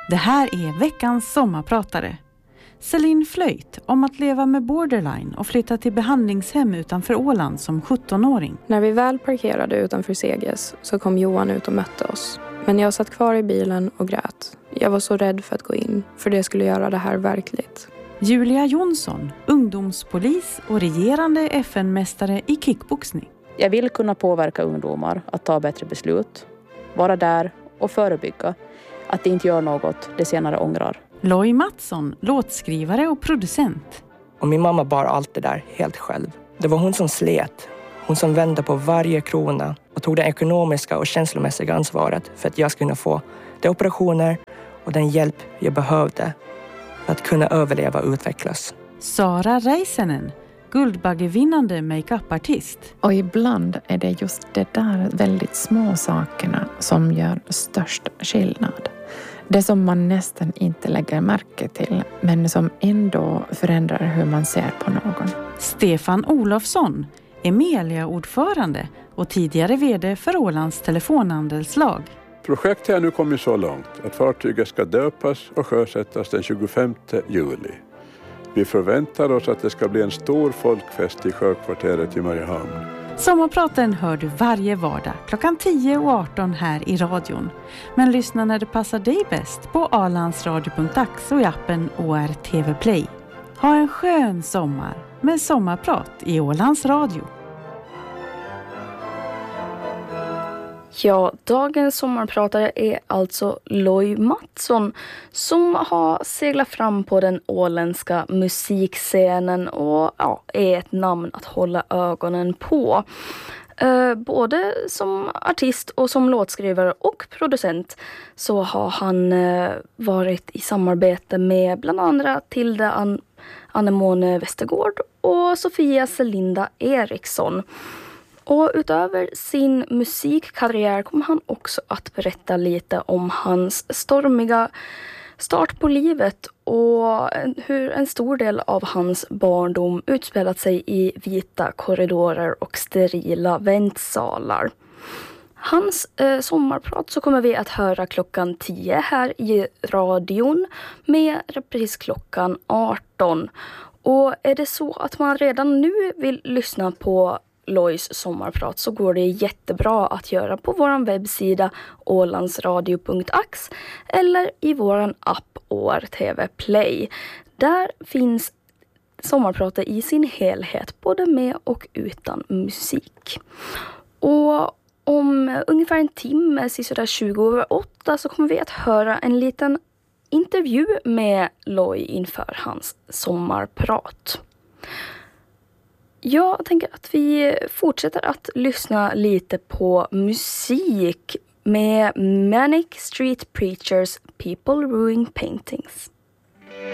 Det här är veckans sommarpratare. Celine Flöjt om att leva med borderline och flytta till behandlingshem utanför Åland som 17-åring. När vi väl parkerade utanför Seges så kom Johan ut och mötte oss. Men jag satt kvar i bilen och grät. Jag var så rädd för att gå in, för det skulle göra det här verkligt. Julia Jonsson, ungdomspolis och regerande FN-mästare i kickboxning. Jag vill kunna påverka ungdomar att ta bättre beslut, vara där och förebygga att de inte gör något de senare ångrar. Loj Mattsson, låtskrivare och producent. Och min mamma bar allt det där helt själv. Det var hon som slet. Hon som vände på varje krona och tog det ekonomiska och känslomässiga ansvaret för att jag skulle kunna få de operationer och den hjälp jag behövde för att kunna överleva och utvecklas. Sara Reisenen, guldbaggevinnande make-up-artist. Och ibland är det just det där väldigt små sakerna som gör störst skillnad. Det som man nästan inte lägger märke till, men som ändå förändrar hur man ser på någon. Stefan Olofsson, Emilia-ordförande och tidigare vd för Ålands telefonhandelslag. Projektet har nu kommit så långt att fartyget ska döpas och sjösättas den 25 juli. Vi förväntar oss att det ska bli en stor folkfest i sjökvarteret i Mariehamn. Sommarpraten hör du varje vardag klockan 10 och 18 här i radion. Men lyssna när det passar dig bäst på alandsradio.ax och i appen ORTV Play. Ha en skön sommar med sommarprat i Ålands Radio. Ja, dagens sommarpratare är alltså Loj Mattsson som har seglat fram på den åländska musikscenen och är ett namn att hålla ögonen på. Både som artist och som låtskrivare och producent så har han varit i samarbete med bland andra Tilda Anemone Westergård och Sofia Selinda Eriksson. Och utöver sin musikkarriär kommer han också att berätta lite om hans stormiga start på livet och hur en stor del av hans barndom utspelat sig i vita korridorer och sterila väntsalar. Hans sommarprat så kommer vi att höra klockan 10 här i radion med repris klockan 18. Och är det så att man redan nu vill lyssna på Lojs sommarprat så går det jättebra att göra på vår webbsida ålandsradio.ax eller i vår app ORTV Play. Där finns sommarpratet i sin helhet både med och utan musik. Och om ungefär en timme, sådär 20:08, så kommer vi att höra en liten intervju med Loj inför hans sommarprat. Jag tänker att vi fortsätter att lyssna lite på musik med Manic Street Preachers People Ruin Paintings.